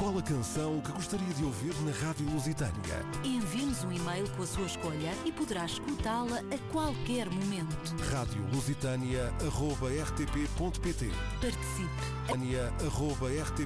Qual a canção que gostaria de ouvir na Rádio Lusitânia? Envie-nos um e-mail com a sua escolha e poderá escutá-la a qualquer momento. radiolusitania@rtp.pt. Participe! @rtp